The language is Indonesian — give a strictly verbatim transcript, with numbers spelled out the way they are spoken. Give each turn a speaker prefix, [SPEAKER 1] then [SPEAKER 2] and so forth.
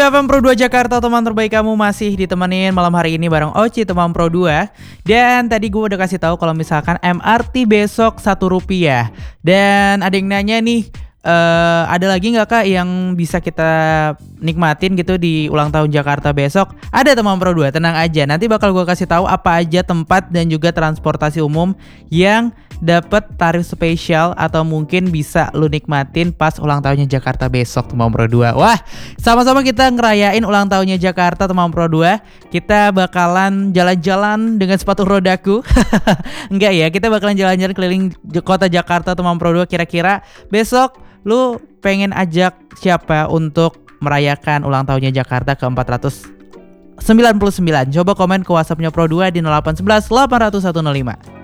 [SPEAKER 1] dua F M Pro dua Jakarta, teman terbaik kamu masih ditemenin malam hari ini bareng Oci teman Pro dua. Dan tadi gue udah kasih tahu kalau misalkan M R T besok satu rupiah. Dan ada yang nanya nih, Uh, ada lagi nggak kak yang bisa kita nikmatin gitu di ulang tahun Jakarta besok? Ada teman Pro dua, tenang aja. Nanti bakal gue kasih tahu apa aja tempat dan juga transportasi umum yang dapat tarif spesial atau mungkin bisa lu nikmatin pas ulang tahunnya Jakarta besok teman Pro dua. Wah, sama-sama kita ngerayain ulang tahunnya Jakarta teman Pro dua. Kita bakalan jalan-jalan dengan sepatu rodaku. Enggak ya, kita bakalan jalan-jalan keliling kota Jakarta teman Pro dua. Kira-kira besok lu pengen ajak siapa untuk merayakan ulang tahunnya Jakarta ke empat ratus sembilan puluh sembilan? Coba komen ke WhatsAppnya Pro dua di nol delapan satu satu delapan nol satu nol lima.